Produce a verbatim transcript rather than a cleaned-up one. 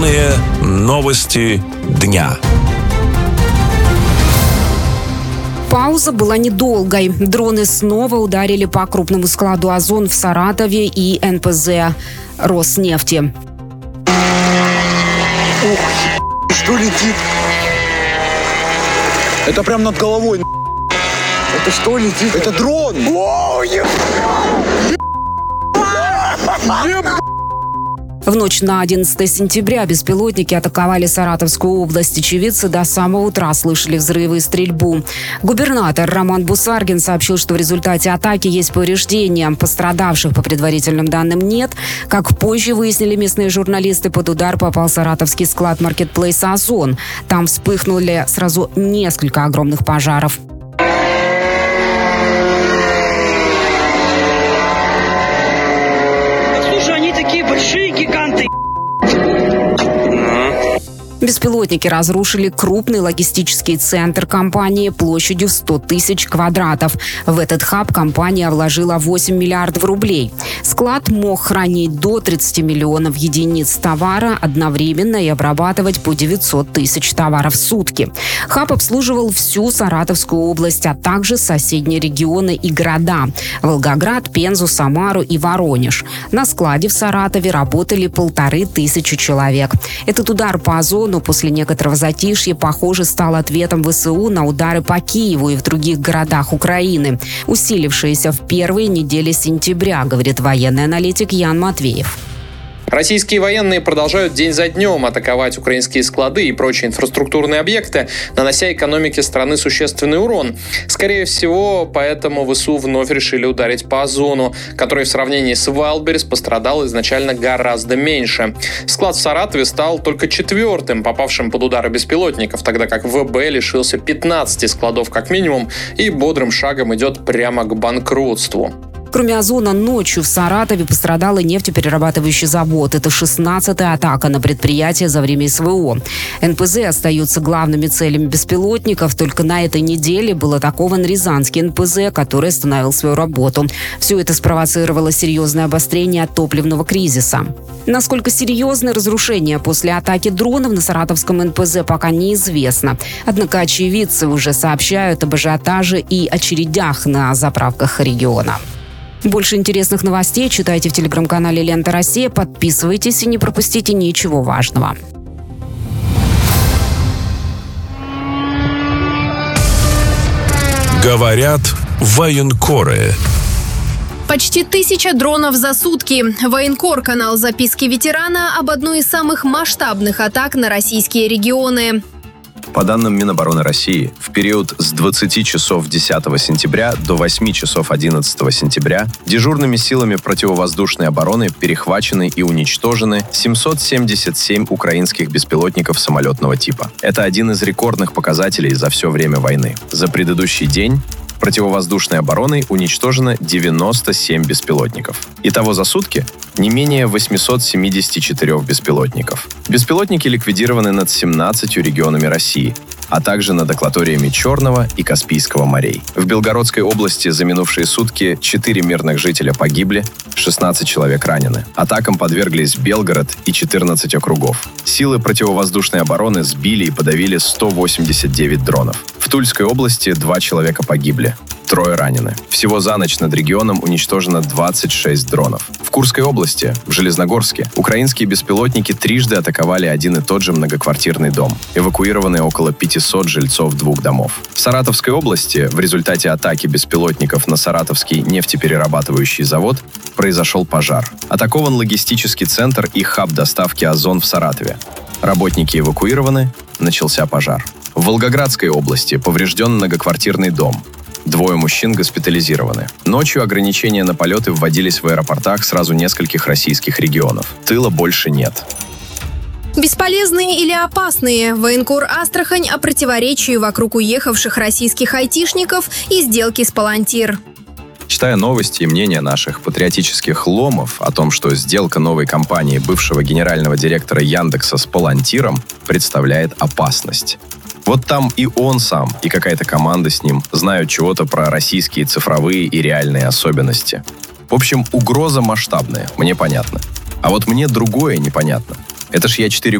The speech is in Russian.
Главные новости дня. Пауза была недолгой. Дроны снова ударили по крупному складу «Озон» в Саратове и эн пэ зэ «Роснефти». Ох, что летит? Это прям над головой. Это что летит? Это дрон! О, е... В ночь на одиннадцатое сентября беспилотники атаковали Саратовскую область. Очевидцы до самого утра слышали взрывы и стрельбу. Губернатор Роман Бусаргин сообщил, что в результате атаки есть повреждения. Пострадавших, по предварительным данным, нет. Как позже выяснили местные журналисты, под удар попал саратовский склад маркетплейса «Озон». Там вспыхнули сразу несколько огромных пожаров. Такие большие гиганты. Беспилотники разрушили крупный логистический центр компании площадью сто тысяч квадратов. В этот хаб компания вложила восемь миллиардов рублей. Склад мог хранить до тридцати миллионов единиц товара одновременно и обрабатывать по девятьсот тысяч товаров в сутки. Хаб обслуживал всю Саратовскую область, а также соседние регионы и города – Волгоград, Пензу, Самару и Воронеж. На складе в Саратове работали полторы тысячи человек. Этот удар по «Озону» после некоторого затишья, похоже, стал ответом вэ эс у на удары по Киеву и в других городах Украины, усилившиеся в первые недели сентября, говорит военный аналитик Ян Матвеев. Российские военные продолжают день за днем атаковать украинские склады и прочие инфраструктурные объекты, нанося экономике страны существенный урон. Скорее всего, поэтому вэ эс у вновь решили ударить по «Озону», который в сравнении с Вайлдберрис пострадал изначально гораздо меньше. Склад в Саратове стал только четвертым, попавшим под удары беспилотников, тогда как вэ бэ лишился пятнадцати складов как минимум и бодрым шагом идет прямо к банкротству. Кроме «Озона», ночью в Саратове пострадал и нефтеперерабатывающий завод. Это шестнадцатая атака на предприятие за время эс вэ о. эн пэ зэ остаются главными целями беспилотников. Только на этой неделе был атакован Рязанский эн пэ зэ, который остановил свою работу. Все это спровоцировало серьезное обострение топливного кризиса. Насколько серьезны разрушения после атаки дронов на Саратовском эн пэ зэ, пока неизвестно. Однако очевидцы уже сообщают об ажиотаже и очередях на заправках региона. Больше интересных новостей читайте в телеграм-канале «Лента Россия». Подписывайтесь и не пропустите ничего важного. Говорят военкоры. Почти тысяча дронов за сутки. Военкор, канал записки ветерана об одной из самых масштабных атак на российские регионы. По данным Минобороны России, в период с двадцати часов десятого сентября до восьми часов одиннадцатого сентября дежурными силами противовоздушной обороны перехвачены и уничтожены семьсот семьдесят семь украинских беспилотников самолетного типа. Это один из рекордных показателей за все время войны. За предыдущий день противовоздушной обороной уничтожено девяносто семь беспилотников. Итого за сутки не менее восемьсот семьдесят четыре беспилотников. Беспилотники ликвидированы над семнадцатью регионами России, а также над акваториями Черного и Каспийского морей. В Белгородской области за минувшие сутки четыре мирных жителя погибли, шестнадцать человек ранены. Атакам подверглись Белгород и четырнадцать округов. Силы противовоздушной обороны сбили и подавили сто восемьдесят девять дронов. В Тульской области два человека погибли, трое ранены. Всего за ночь над регионом уничтожено двадцать шесть дронов. В Курской области, в Железногорске, украинские беспилотники трижды атаковали один и тот же многоквартирный дом. Эвакуированы около пятисот жильцов двух домов. В Саратовской области в результате атаки беспилотников на Саратовский нефтеперерабатывающий завод произошел пожар. Атакован логистический центр и хаб доставки «Озон» в Саратове. Работники эвакуированы, начался пожар. В Волгоградской области поврежден многоквартирный дом. Двое мужчин госпитализированы. Ночью ограничения на полеты вводились в аэропортах сразу нескольких российских регионов. Тыла больше нет. Бесполезные или опасные? Военкор Астрахань о противоречии вокруг уехавших российских айтишников и сделки с Палантир. Читая новости и мнения наших патриотических ломов о том, что сделка новой компании бывшего генерального директора Яндекса с Палантиром представляет опасность. Вот там и он сам, и какая-то команда с ним знают чего-то про российские цифровые и реальные особенности. В общем, угроза масштабная, мне понятно. А вот мне другое непонятно. Это ж я четыре